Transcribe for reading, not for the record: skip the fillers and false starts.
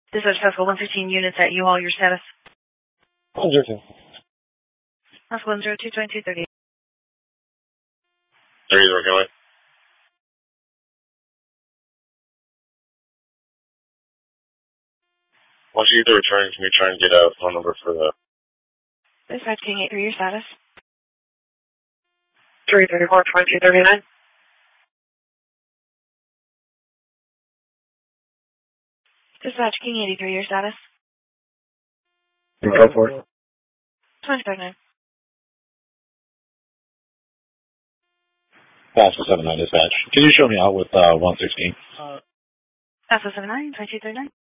Dispatch Pascal 115 units at U-Haul, your status? 102. Pascal 102, 2230. 30 Kelly. Once you get the return, can we try and get a phone number for the... Dispatch King 83, your status? 334, 2239. Dispatch King 83, your status? Go for it. 2039. Pascal 79 dispatch. Can you show me out with 116? Pascal 79, 2239.